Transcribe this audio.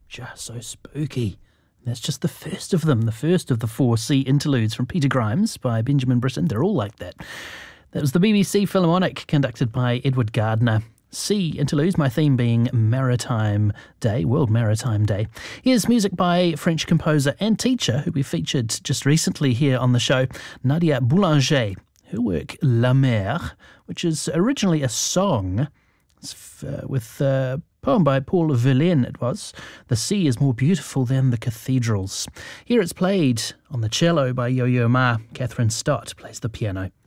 Just so spooky. That's just the first of them, the first of the 4 sea interludes from Peter Grimes by Benjamin Britten. They're all like that. That was the BBC Philharmonic, conducted by Edward Gardner. Sea interludes, my theme being Maritime Day, World Maritime Day. Here's music by French composer and teacher who we featured just recently here on the show, Nadia Boulanger. Her work, La Mer, which is originally a song with a poem by Paul Verlaine, it was. The sea is more beautiful than the cathedrals. Here it's played on the cello by Yo-Yo Ma. Catherine Stott plays the piano.